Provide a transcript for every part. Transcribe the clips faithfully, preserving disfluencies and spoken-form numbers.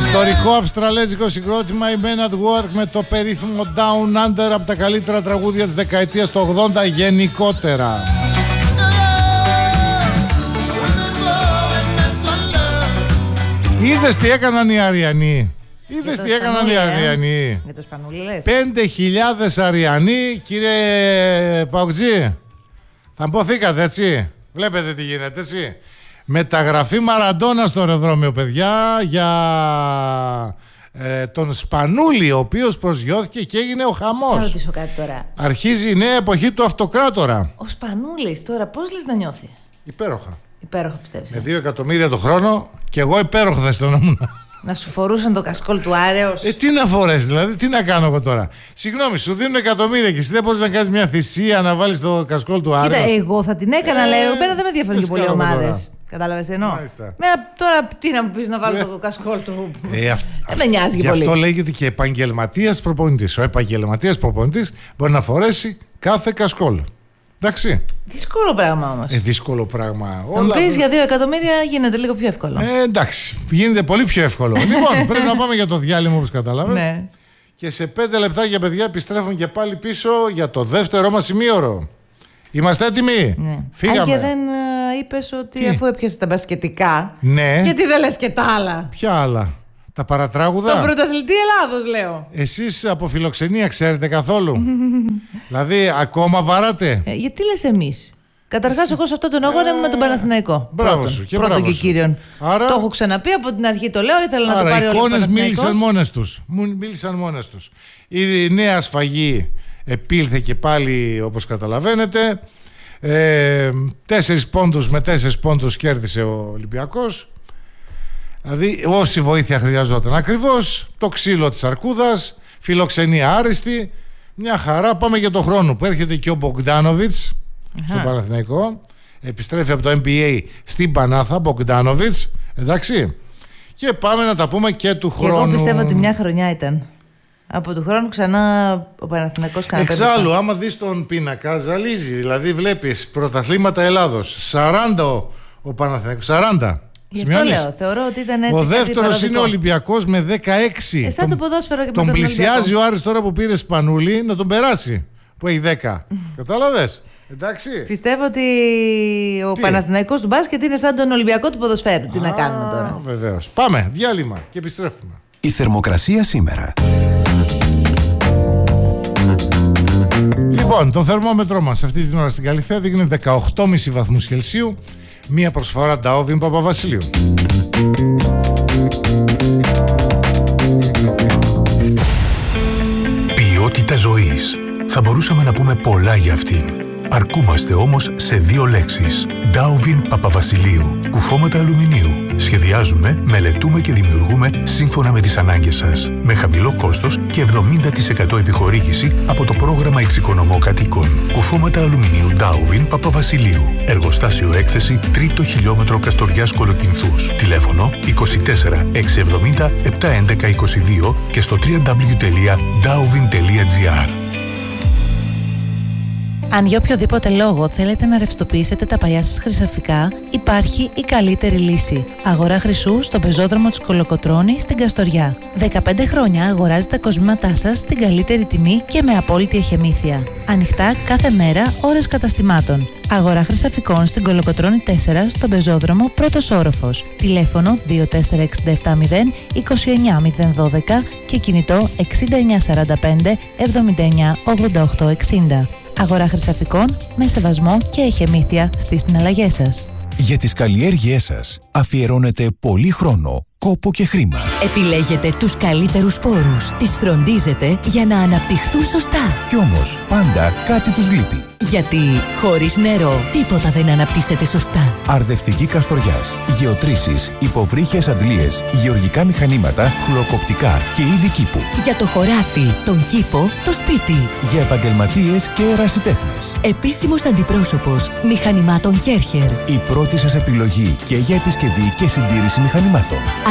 Ιστορικό αυστραλέζικο συγκρότημα η Men at Work με το περίφημο Down Under, από τα καλύτερα τραγούδια της δεκαετίας του ογδόντα γενικότερα. Είδες τι έκαναν οι Αριανοί? Είδες τι έκαναν οι Αριανοί? Για το Σπανούλι λες? Πέντε χιλιάδες Αριανοί, κύριε Παουτζή. Θα μποθήκατε, έτσι? Βλέπετε τι γίνεται, έτσι? Μεταγραφή Μαραντόνα στο αεροδρόμιο, παιδιά, για ε, τον Σπανούλη, ο οποίος προσγειώθηκε και έγινε ο χαμός. Να ρωτήσω κάτι τώρα. Αρχίζει η νέα εποχή του αυτοκράτορα. Ο Σπανούλης τώρα πώς λες να νιώθει? Υπέροχα. Υπέροχα, πιστεύεις? Με δύο εκατομμύρια το χρόνο, και εγώ υπέροχα θα αισθανόμουν. Να σου φορούσαν το κασκόλ του Άρεος. Ε, τι να φορέσει, δηλαδή, τι να κάνω εγώ τώρα? Συγγνώμη, σου δίνουν εκατομμύρια και εσύ δεν μπορείς να κάνεις μια θυσία να βάλεις το κασκόλ του Άρεος? Κοίτα, εγώ θα την έκανα, ε, λέω. Εμένα δεν με ενδιαφέρουν και πολλοί ομάδες. Τώρα. Κατάλαβες τι εννοώ? Μάλιστα. Μένα τώρα τι να μου πεις να βάλω το κασκόλ του. Ε, αυ... Δεν με νοιάζει Γι' πολύ. αυτό λέγεται και επαγγελματίας προπονητής. Ο επαγγελματίας προπονητής μπορεί να φορέσει κάθε κασκόλ. Εντάξει. Δύσκολο πράγμα όμως. Ε, δύσκολο πράγμα. Θα μου Όλα... πεις για δύο εκατομμύρια γίνεται λίγο πιο εύκολο. Ε, εντάξει. Γίνεται πολύ πιο εύκολο. Λοιπόν, πρέπει να πάμε για το διάλειμμα, όπως κατάλαβες. Ναι. Και σε πέντε λεπτά, για παιδιά, επιστρέφουν και πάλι πίσω για το δεύτερο μας ημίωρο. Είμαστε έτοιμοι? Ναι. Φύγαμε. Αν και δεν uh, είπες ότι Τι? αφού έπιασες τα μπασκετικά, Ναι. γιατί δεν λες και τα άλλα? Ποια άλλα? Τα παρατράγουδα? Τον πρωταθλητή Ελλάδος, λέω. Εσείς από φιλοξενία ξέρετε καθόλου? Δηλαδή, ακόμα βαράτε? Ε, γιατί λες εμείς? Καταρχάς, εγώ σε αυτό τον αγώνα είμαι με τον Παναθηναϊκό. Μπράβο Πρώτον. σου, και Πρώτον μπράβο και σου. κύριον. Άρα... Το έχω ξαναπεί από την αρχή, το λέω. Ήθελα να Άρα, το πάρει οι ο εικόνες Παναθηναϊκός. μίλησαν μόνες τους. Μου μίλησαν μόνες τους. Η νέα σφαγή επήλθε και πάλι, όπως καταλαβαίνετε. Ε, τέσσερις πόντους με τέσσερις πόντους κέρδισε ο Ολυμπιακός. Δηλαδή, όση βοήθεια χρειαζόταν. Ακριβώς το ξύλο της αρκούδας, φιλοξενία άριστη. Μια χαρά. Πάμε για το χρόνο που έρχεται και ο Μπογκντάνοβιτς στο Παναθηναϊκό. Επιστρέφει από το N B A στην Πανάθα, Μπογκντάνοβιτς. Εντάξει. Και πάμε να τα πούμε και του χρόνου. Και εγώ πιστεύω ότι μια χρονιά ήταν. Από του χρόνου ξανά ο Παναθηναϊκός κανένα. Εξάλλου, άμα δεις τον πίνακα, ζαλίζει. Δηλαδή, βλέπεις πρωταθλήματα Ελλάδος. σαράντα ο, ο Παναθηναϊκός. σαράντα. Γι' αυτό λέω. Θεωρώ ότι ήταν έτσι. Ο δεύτερος είναι ο Ολυμπιακός με δεκαέξι. Ε, σαν το ποδόσφαιρο και με τον τον πλησιάζει ο Άρης τώρα που πήρε Σπανούλη να τον περάσει. Που έχει δέκα. Κατάλαβες? Εντάξει. Πιστεύω ότι ο Τι? Παναθηναϊκός του μπάσκετ είναι σαν τον Ολυμπιακό του ποδοσφαίρου. Τι Α, να κάνουμε τώρα? Βεβαίως. Πάμε, διάλειμμα και επιστρέφουμε. Η θερμοκρασία σήμερα. Λοιπόν, το θερμόμετρό μας αυτή την ώρα στην Καλυθέα δείχνει δεκαοκτώ κόμμα πέντε βαθμούς Κελσίου. Μία προσφορά Ντάοβιν Παπαβασιλείου. Ποιότητα ζωής. Θα μπορούσαμε να πούμε πολλά για αυτήν. Αρκούμαστε όμως σε δύο λέξεις. Ντάοβιν Παπαβασιλείου. Κουφώματα αλουμινίου. Σχεδιάζουμε, μελετούμε και δημιουργούμε σύμφωνα με τις ανάγκες σας. Με χαμηλό κόστος και εβδομήντα τοις εκατό επιχορήγηση από το πρόγραμμα Εξοικονομώ Κατοίκων. Κουφώματα αλουμινίου Ντάοβιν Παπαβασιλείου. Εργοστάσιο έκθεση τρίτο χιλιόμετρο Καστοριάς Κολοκυνθούς. Τηλέφωνο είκοσι τέσσερα εξακόσια εβδομήντα επτακόσια έντεκα είκοσι δύο και στο double-u double-u double-u τελεία ντάοβιν τελεία τζι άρ. Αν για οποιοδήποτε λόγο θέλετε να ρευστοποιήσετε τα παλιά σας χρυσαφικά, υπάρχει η καλύτερη λύση. Αγορά χρυσού στον πεζόδρομο της Κολοκοτρώνη στην Καστοριά. δεκαπέντε χρόνια αγοράζετε τα κοσμήματά σας στην καλύτερη τιμή και με απόλυτη εχεμήθεια. Ανοιχτά κάθε μέρα, ώρες καταστημάτων. Αγορά χρυσαφικών στην Κολοκοτρώνη τέσσερα στον πεζόδρομο πρώτος όροφος. Τηλέφωνο δύο τέσσερα έξι επτά μηδέν είκοσι εννιά μηδέν δώδεκα και κινητό εξήντα εννιά σαράντα πέντε εβδομήντα εννιά ογδόντα οκτώ εξήντα. Αγορά χρυσαφικών με σεβασμό και εχεμήθεια στις συναλλαγές σας. Για τις καλλιέργειές σας αφιερώνετε πολύ χρόνο, κόπο και χρήμα. Επιλέγετε τους καλύτερους σπόρους. Τις φροντίζετε για να αναπτυχθούν σωστά. Κι όμως πάντα κάτι τους λείπει. Γιατί χωρίς νερό τίποτα δεν αναπτύσσεται σωστά. Αρδευτική Καστοριάς, γεωτρήσεις, υποβρύχιες αντλίες, γεωργικά μηχανήματα, χλωκοπτικά και είδη κήπου. Για το χωράφι, τον κήπο, το σπίτι. Για επαγγελματίες και ερασιτέχνες. Επίσημος αντιπρόσωπος μηχανημάτων Κέρχερ. Η πρώτη σας επιλογή και για επισκευή και συντήρηση μηχανημάτων.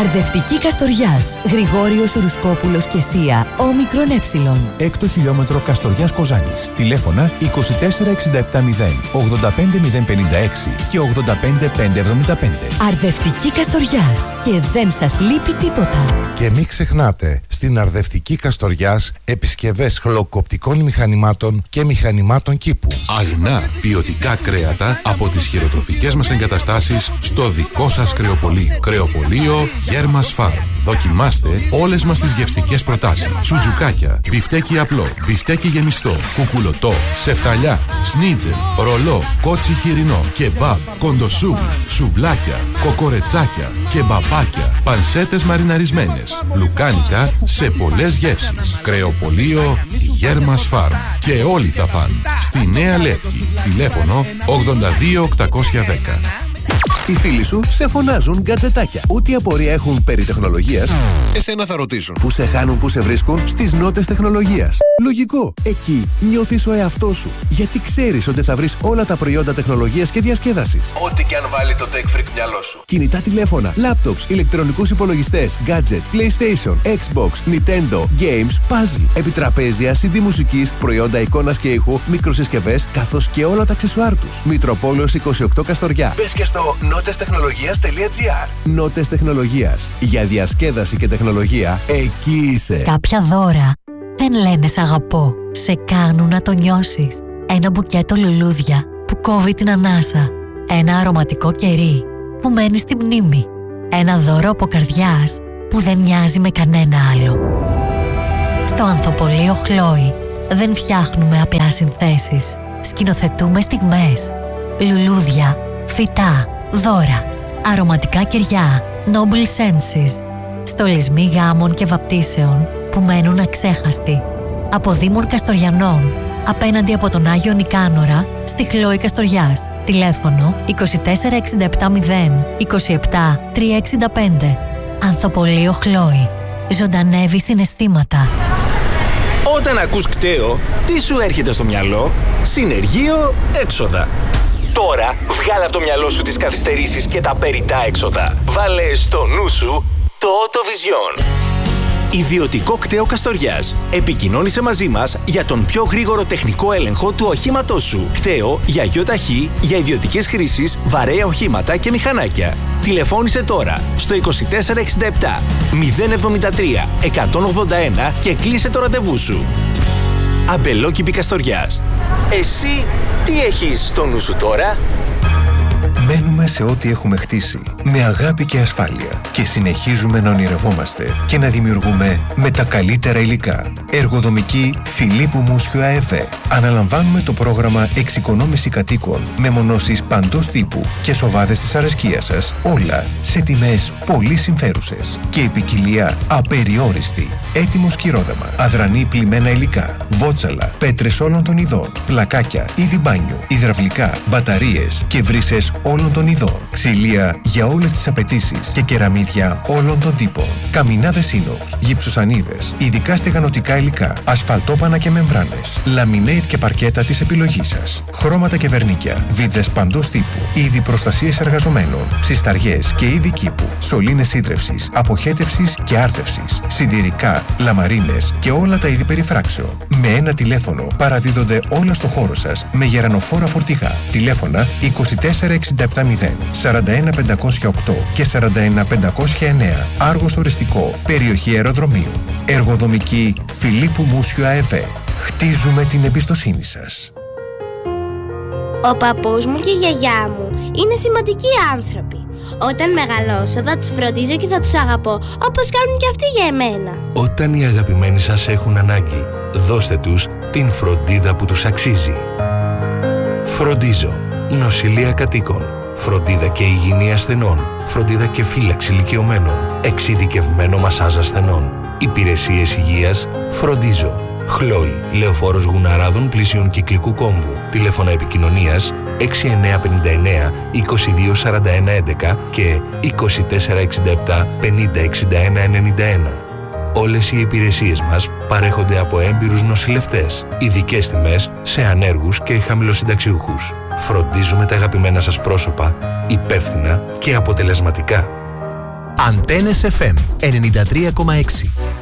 Αρδευτική Καστοριάς. Γρηγόριος Ρουσκόπουλος και Σία. Όμικρον Έψιλον. Έκτο χιλιόμετρο Καστοριάς Κοζάνης. Τηλέφωνα είκοσι τέσσερα εξήντα επτά μηδέν ογδόντα πέντε μηδέν πενήντα έξι και ογδόντα πέντε πεντακόσια εβδομήντα πέντε. Αρδευτική Καστοριάς. Και δεν σας λείπει τίποτα. Και μην ξεχνάτε, στην Αρδευτική Καστοριάς επισκευές χλωκοπτικών μηχανημάτων και μηχανημάτων κήπου. Αγνά ποιοτικά κρέατα από τις χειροτροφικές μας εγκαταστάσεις στο δικό σας κρεοπωλείο. Κρεοπωλείο Γέρμας Φαρμ. Δοκιμάστε όλες μας τις γευστικές προτάσεις. Σουτζουκάκια, μπιφτέκι απλό, μπιφτέκι γεμιστό, κουκουλωτό, σεφταλιά, σνίτζελ, ρολό, κότσι χοιρινό, κεμπάπ, κοντοσούβλι, σουβλάκια, κοκορετσάκια, κεμπαπάκια, πανσέτες μαριναρισμένες, λουκάνικα σε πολλές γεύσεις. Κρεοπωλείο Γέρμας Φαρμ. Και όλοι θα φαν. Στη Νέα Λεύκη. Τηλέφωνο ογδόντα δύο οκτακόσια δέκα. Οι φίλοι σου σε φωνάζουν γκατζετάκια. Ό,τι απορία έχουν περί τεχνολογίας, εσένα θα ρωτήσουν. Πού σε χάνουν, πού σε βρίσκουν? Στις νότες τεχνολογίας. Λογικό. Εκεί νιώθεις ο εαυτός σου. Γιατί ξέρεις ότι θα βρεις όλα τα προϊόντα τεχνολογίας και διασκέδασης. Ό,τι και αν βάλει το tech freak μυαλό σου. Κινητά τηλέφωνα, laptops, ηλεκτρονικούς υπολογιστές, gadget, PlayStation, Xbox, Nintendo, games, puzzle, επιτραπέζια, σι ντι μουσικής, προϊόντα εικόνας και ήχου, μικροσυσκευές, καθώς και όλα τα αξεσουάρ τους. Μητροπόλεως είκοσι οκτώ Καστοριά. Μπες και στο νότες τεχνολογίας τελεία τζι άρ. Νότες Τεχνολογίας. Για διασκέδαση και τεχνολογία, εκεί είσαι. Κάποια δώρα δεν λένε σ' αγαπώ. Σε κάνουν να το νιώσεις. Ένα μπουκέτο λουλούδια που κόβει την ανάσα. Ένα αρωματικό κερί που μένει στη μνήμη. Ένα δώρο από καρδιάς που δεν μοιάζει με κανένα άλλο. Στο ανθοπωλείο Χλόι δεν φτιάχνουμε απλά συνθέσεις. Σκηνοθετούμε στιγμές. Λουλούδια, φυτά, δώρα, αρωματικά κεριά, noble senses, στολισμοί γάμων και βαπτίσεων που μένουν αξέχαστοι. Από Δήμων Καστοριανών, απέναντι από τον Άγιο Νικάνορα, στη Χλόη Καστοριάς. Τηλέφωνο είκοσι τέσσερα εξήντα επτά μηδέν είκοσι επτά τριακόσια εξήντα πέντε. Ανθοπωλείο Χλόη. Ζωντανεύει συναισθήματα. Όταν ακούς κταίο, τι σου έρχεται στο μυαλό? Συνεργείο, έξοδα. Τώρα βγάλε από το μυαλό σου τις καθυστερήσεις και τα περιττά έξοδα. Βάλε στο νου σου το Autovision. Ιδιωτικό κταίο Καστοριάς. Επικοινώνησε μαζί μας για τον πιο γρήγορο τεχνικό έλεγχο του οχήματός σου. Κταίο για γιοταχή, για ιδιωτικές χρήσεις, βαρέα οχήματα και μηχανάκια. Τηλεφώνησε τώρα στο είκοσι τέσσερα εξήντα επτά μηδέν εβδομήντα τρία εκατόν ογδόντα ένα και κλείσε το ραντεβού σου. Αμπελόκηπη Καστοριάς. Εσύ τι έχεις στο νου σου τώρα? Μένουμε σε ό,τι έχουμε χτίσει, με αγάπη και ασφάλεια και συνεχίζουμε να ονειρευόμαστε και να δημιουργούμε με τα καλύτερα υλικά. Εργοδομική Φιλίππου Μούσιου ΑΕΒ. Αναλαμβάνουμε το πρόγραμμα εξοικονόμηση κατοίκων με μονώσεις παντός τύπου και σοβάδες της αρεσκίας σας, όλα σε τιμές πολύ συμφέρουσες και η ποικιλία απεριόριστη. Έτοιμο σκυρόδαμα, αδρανή πλημμένα υλικά, βότσαλα, πέτρες όλων των ειδών, πλακάκια, είδη μπάνιου, υδραυλικά, μπαταρίες και βρύσες όλων των ειδών, ξυλία για όλες τις απαιτήσεις και κεραμίδια όλων των τύπων, καμινάδες ίνοξ, γυψοσανίδες, ειδικά στεγανοτικά υλικά, ασφαλτόπανα και μεμβράνες, λαμινέιτ και παρκέτα της επιλογής σας, χρώματα και βερνίκια, βίδες παντός τύπου, είδη προστασίες εργαζομένων, ψισταριές και είδη κήπου, σωλήνες σύντρευσης, αποχέτευσης και άρτευσης, συντηρικά, λαμαρίνες και όλα τα είδη περιφράξεων. Με ένα τηλέφωνο παραδίδονται όλα στο χώρο σας με γερανοφόρα φορτηγά. Τηλέφωνα είκοσι τέσσερα εξήντα επτά μηδέν σαράντα ένα πεντακόσια οκτώ και σαράντα ένα πεντακόσια εννέα. Άργος οριστικό, περιοχή αεροδρομίου. Εργοδομική Φιλίππου Μούσιου ΑΕΒ. Χτίζουμε την εμπιστοσύνη σας. Ο παππούς μου και η γιαγιά μου είναι σημαντικοί άνθρωποι. Όταν μεγαλώσω θα τους φροντίζω και θα τους αγαπώ όπως κάνουν και αυτοί για εμένα. Όταν οι αγαπημένοι σας έχουν ανάγκη, δώστε τους την φροντίδα που τους αξίζει. Φροντίζω. Νοσηλεία κατοίκων. Φροντίδα και υγιεινή ασθενών. Φροντίδα και φύλαξη ηλικιωμένων. Εξειδικευμένο μασάζ ασθενών. Υπηρεσίες υγείας. Φροντίζω. Χλόι. Λεωφόρος Γουναράδων πλησίων Κυκλικού Κόμβου. Τηλέφωνα επικοινωνίας έξι εννέα πέντε εννέα είκοσι δύο σαράντα ένα έντεκα και είκοσι τέσσερα εξήντα επτά πενήντα εξήντα ένα ενενήντα ένα. Όλες οι υπηρεσίες μας παρέχονται από έμπειρους νοσηλευτές. Ειδικές τιμές σε ανέργους και χαμηλοσυνταξιούχους. Φροντίζουμε τα αγαπημένα σας πρόσωπα υπεύθυνα και αποτελεσματικά. Αντένες εφ εμ ενενήντα τρία κόμμα έξι.